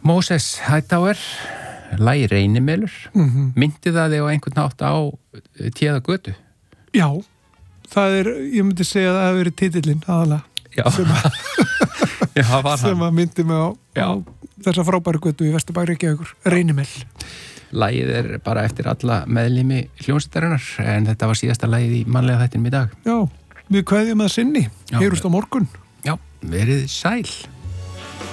Moses Hightower, lagi Reynimelur, myndi það þig á einhvern nátt á Téða götu? Já, það ég myndi segja að það hefur verið titillinn aðalega. Já, sem að myndi mig á þessa frábæru götu í Vesturbæ Reykjavíkur, Reynimel. Lagið bara eftir alla meðlimi hljómsveitarinnar, en þetta var síðasta lagið í mannlega þættinum í dag. Já, við kveðjum að sinni, heyrust á morgun. Já, verið sæl.